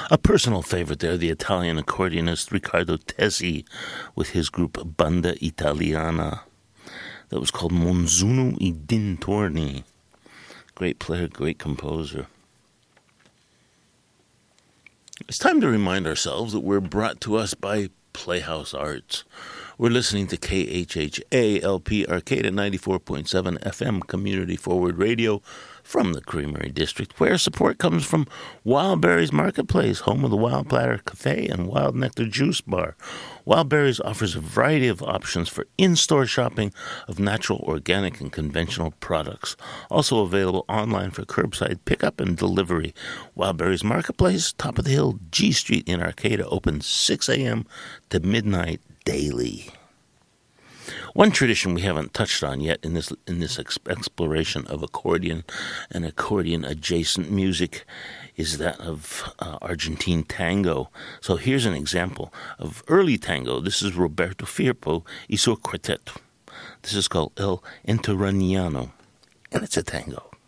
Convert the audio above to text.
A personal favorite there, the Italian accordionist Riccardo Tesi with his group Banda Italiana. That was called Monzuno I Dintorni. Great player, great composer. It's time to remind ourselves that we're brought to us by Playhouse Arts. We're listening to KHHA LP Arcade at 94.7 FM Community Forward Radio from the Creamery District, where support comes from Wild Berries Marketplace, home of the Wild Platter Cafe and Wild Nectar Juice Bar. Wild Berries offers a variety of options for in-store shopping of natural, organic, and conventional products. Also available online for curbside pickup and delivery. Wild Berries Marketplace, top of the hill, G Street in Arcata, open 6 a.m. to midnight daily. One tradition we haven't touched on yet in this exploration of accordion and accordion-adjacent music is that of Argentine tango. So here's an example of early tango. This is Roberto Firpo y su quarteto. This is called El Enterraniano, and it's a tango.